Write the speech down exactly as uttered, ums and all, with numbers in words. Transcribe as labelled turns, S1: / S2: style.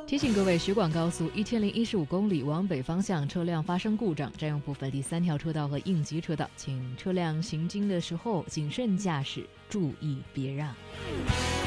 S1: 提醒各位，徐广高速一千零一十五公里往北方向车辆发生故障，占用部分第三条车道和应急车道，请车辆行经的时候谨慎驾驶，注意别让。